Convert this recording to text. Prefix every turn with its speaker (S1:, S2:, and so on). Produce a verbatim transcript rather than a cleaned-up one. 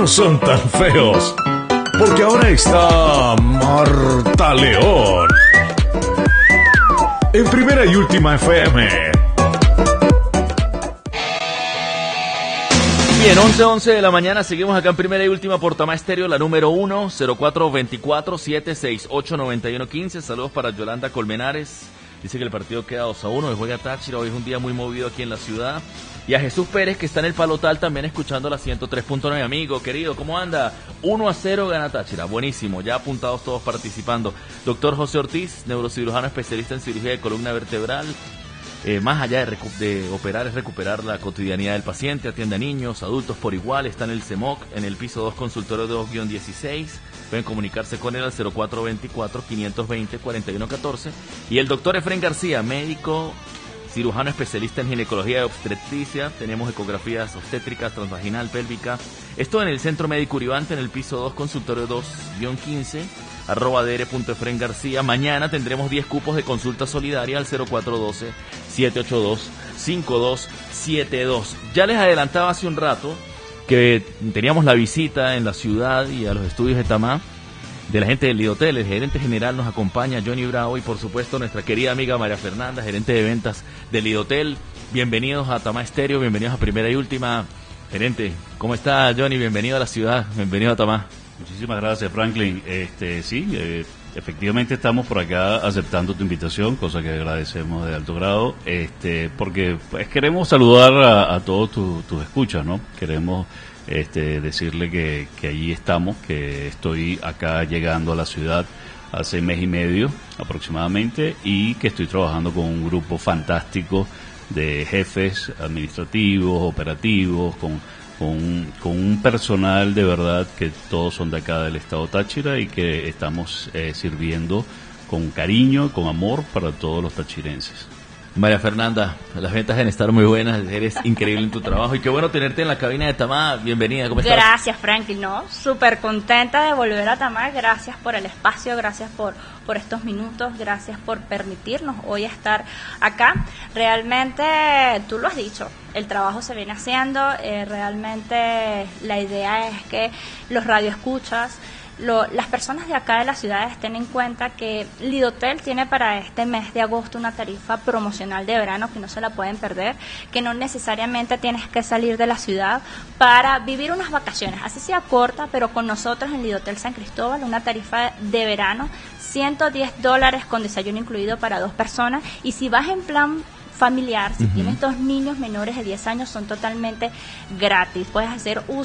S1: no son tan feos, porque ahora está Marta León en Primera y Última F M.
S2: Bien, once once de la mañana, seguimos acá en Primera y Última por Tamá Estéreo, la número uno, cero cuatro dos cuatro, siete seis ocho, nueve uno uno cinco. Saludos para Yolanda Colmenares. Dice que el partido queda dos a uno, hoy juega Táchira, hoy es un día muy movido aquí en la ciudad. Y a Jesús Pérez, que está en el Palotal, también escuchando la ciento tres punto nueve. Amigo, querido, ¿cómo anda? uno a cero gana Táchira, buenísimo, ya apuntados todos participando. Doctor José Ortiz, neurocirujano especialista en cirugía de columna vertebral. Eh, más allá de, recu- de operar es recuperar la cotidianidad del paciente, atiende a niños, adultos por igual, está en el CEMOC, en el piso dos, consultorio dos guión dieciséis. Pueden comunicarse con él al cero cuatro dos cuatro, cinco dos cero, cuatro uno uno cuatro. Y el doctor Efren García, médico, cirujano especialista en ginecología y obstetricia. Tenemos ecografías obstétricas, transvaginal, pélvica. Esto en el Centro Médico Uribante, en el piso dos, consultorio dos guión quince, arroba dr.efren García. Mañana tendremos diez cupos de consulta solidaria al cero cuatro uno dos, siete ocho dos, cinco dos siete dos. Ya les adelantaba hace un rato que teníamos la visita en la ciudad y a los estudios de Tamá de la gente del Lidotel. El gerente general nos acompaña, Johnny Bravo, y por supuesto nuestra querida amiga María Fernanda, gerente de ventas del Lidotel. Bienvenidos a Tamá Estéreo, bienvenidos a Primera y Última. Gerente, ¿cómo está, Johnny? Bienvenido a la ciudad, bienvenido a Tamá.
S3: Muchísimas gracias, Franklin. Este, sí, eh, efectivamente estamos por acá aceptando tu invitación, cosa que agradecemos de alto grado, este, porque pues, queremos saludar a, a todos tus tu escuchas, ¿no? Queremos este, decirle que, que allí estamos, que estoy acá llegando a la ciudad hace mes y medio aproximadamente y que estoy trabajando con un grupo fantástico de jefes administrativos, operativos, con Con un, con un personal de verdad que todos son de acá del estado Táchira y que estamos eh, sirviendo con cariño, con amor para todos los tachirenses.
S2: María Fernanda, las ventas deben estar muy buenas, eres increíble en tu trabajo y qué bueno tenerte en la cabina de Tamá. Bienvenida, ¿cómo estás?
S4: Gracias, Franklin, no, súper contenta de volver a Tamá, gracias por el espacio, gracias por, por estos minutos, gracias por permitirnos hoy estar acá. Realmente, tú lo has dicho, el trabajo se viene haciendo, eh, realmente la idea es que los radioescuchas, Lo, las personas de acá de la ciudad estén en cuenta que Lidotel tiene para este mes de agosto una tarifa promocional de verano que no se la pueden perder, que no necesariamente tienes que salir de la ciudad para vivir unas vacaciones, así sea corta, pero con nosotros en Lidotel San Cristóbal, una tarifa de verano, ciento diez dólares con desayuno incluido para dos personas, y si vas en plan familiar, si uh-huh. tienes dos niños menores de diez años, son totalmente gratis, puedes hacer uso